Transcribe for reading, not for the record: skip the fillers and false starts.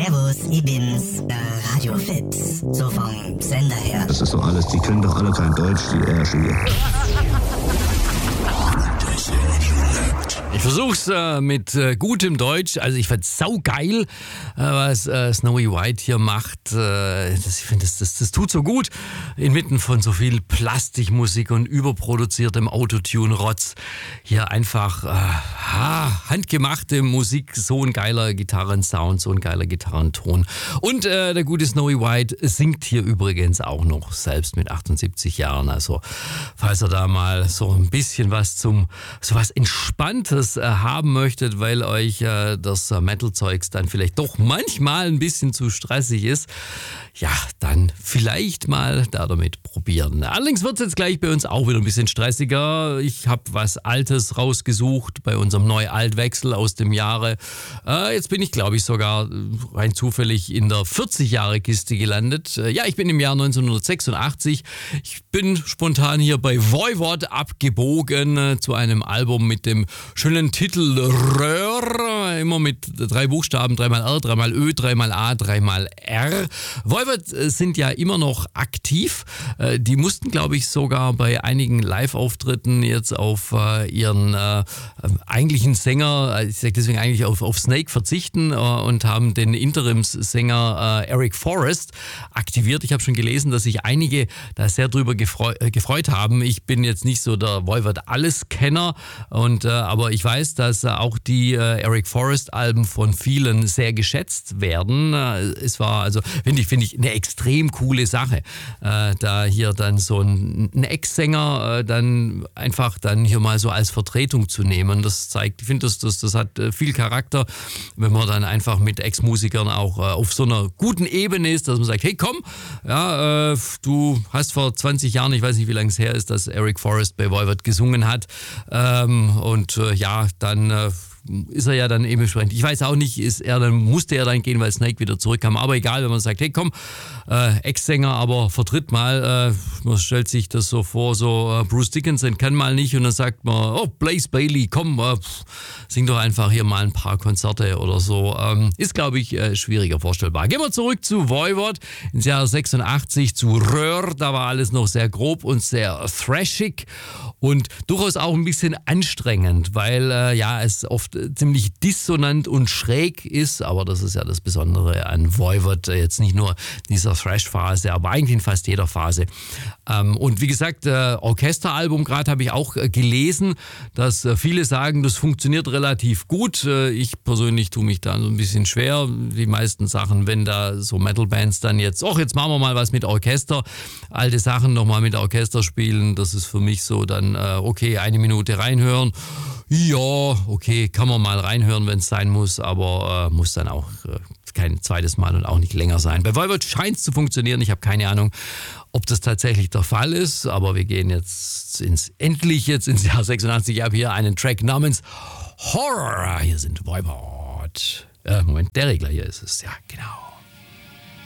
Servus, ich bin's, Radio Fips, so vom Sender her. Das ist doch alles, die können doch alle kein Deutsch, die Ärsche hier. Ich versuch's mit gutem Deutsch. Also ich find's saugeil, was Snowy White hier macht. Ich finde, das tut so gut. Inmitten von so viel Plastikmusik und überproduziertem Autotune-Rotz. Hier einfach handgemachte Musik, so ein geiler Gitarrensound, so ein geiler Gitarrenton. Und der gute Snowy White singt hier übrigens auch noch, selbst mit 78 Jahren. Also falls er da mal so ein bisschen was so was Entspanntes haben möchtet, weil euch das Metal-Zeugs dann vielleicht doch manchmal ein bisschen zu stressig ist, ja, dann vielleicht mal da damit probieren. Allerdings wird es jetzt gleich bei uns auch wieder ein bisschen stressiger. Ich habe was Altes rausgesucht bei unserem Neu-Alt-Wechsel aus dem Jahre. Jetzt bin ich, glaube ich, sogar rein zufällig in der 40-Jahre-Kiste gelandet. Ja, ich bin im Jahr 1986. Ich bin spontan hier bei Voivod abgebogen zu einem Album mit dem schönen Titel Röhr, immer mit 3 Buchstaben, 3 mal R, 3 mal Ö, 3 mal A, 3 mal R. Voivod sind ja immer noch aktiv. Die mussten, glaube ich, sogar bei einigen Live-Auftritten jetzt auf ihren eigentlichen Sänger, ich sage deswegen eigentlich auf Snake verzichten und haben den Interimssänger Eric Forrest aktiviert. Ich habe schon gelesen, dass sich einige da sehr drüber gefreut haben. Ich bin jetzt nicht so der Voivod-Alles-Kenner, aber ich weiß, dass auch die Eric Forrest-Alben von vielen sehr geschätzt werden. Es war also, finde ich, eine extrem coole Sache, da hier dann so ein Ex-Sänger dann einfach dann hier mal so als Vertretung zu nehmen. Das zeigt, ich finde, das hat viel Charakter, wenn man dann einfach mit Ex-Musikern auch auf so einer guten Ebene ist, dass man sagt, hey komm, ja, du hast vor 20 Jahren, ich weiß nicht, wie lange es her ist, dass Eric Forrest bei Voivod gesungen hat, ja, dann ist er ja dann eben entsprechend. Ich weiß auch nicht, musste er dann gehen, weil Snake wieder zurückkam. Aber egal, wenn man sagt, hey komm, Ex-Sänger, aber vertritt mal. Man stellt sich das so vor, so Bruce Dickinson kann mal nicht und dann sagt man, oh Blaze Bayley, komm, sing doch einfach hier mal ein paar Konzerte oder so. Ist, glaube ich, schwieriger vorstellbar. Gehen wir zurück zu Voivod ins Jahr 86, zu Röhr. Da war alles noch sehr grob und sehr thrashig und durchaus auch ein bisschen anstrengend, weil es oft ziemlich dissonant und schräg ist, aber das ist ja das Besondere an Voivod, jetzt nicht nur dieser Thrash-Phase, aber eigentlich in fast jeder Phase. Und wie gesagt, Orchesteralbum gerade habe ich auch gelesen, dass viele sagen, das funktioniert relativ gut. Ich persönlich tue mich da so ein bisschen schwer. Die meisten Sachen, wenn da so Metal-Bands dann jetzt machen wir mal was mit Orchester, alte Sachen nochmal mit Orchester spielen, das ist für mich so dann, okay, 1 Minute reinhören. Ja, okay, kann man mal reinhören, wenn es sein muss, aber muss dann auch kein zweites Mal und auch nicht länger sein. Bei Voivod scheint es zu funktionieren. Ich habe keine Ahnung, ob das tatsächlich der Fall ist, aber wir gehen jetzt endlich ins Jahr 86. Ich habe hier einen Track namens Horror. Hier sind Voivod. Moment, der Regler hier ist es. Ja, genau.